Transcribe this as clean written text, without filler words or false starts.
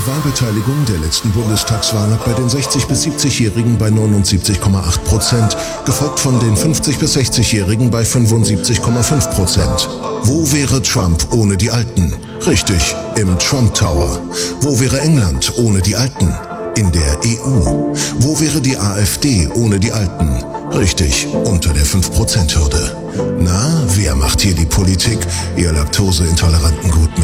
Die Wahlbeteiligung der letzten Bundestagswahl lag bei den 60- bis 70-Jährigen bei 79,8%, gefolgt von den 50- bis 60-Jährigen bei 75,5%. Wo wäre Trump ohne die Alten? Richtig, im Trump Tower. Wo wäre England ohne die Alten? In der EU. Wo wäre die AfD ohne die Alten? Richtig, unter der 5%-Hürde. Na, wer macht hier die Politik, ihr laktoseintoleranten Gutmenschen?